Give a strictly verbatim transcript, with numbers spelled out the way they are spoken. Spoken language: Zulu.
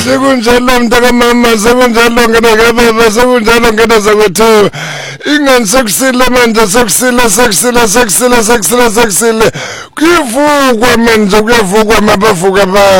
Sekunjalo mntaka mama sekunjalo ngena kababa sekunjalo ngena zakwethu ingani sekusile manje sekusile sekusile sekusile sekusile sekusile kuyivukwa manje kuyavukwa mabavuka ba